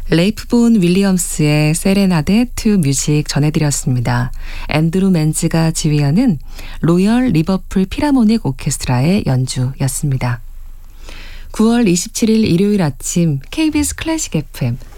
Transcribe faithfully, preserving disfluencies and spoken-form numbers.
레이프 본 윌리엄스의 세레나데 투 뮤직 전해드렸습니다. 앤드루 맨즈가 지휘하는 로열 리버풀 필하모닉 오케스트라의 연주였습니다. 구월 이십칠일 일요일 아침 케이비에스 클래식 에프엠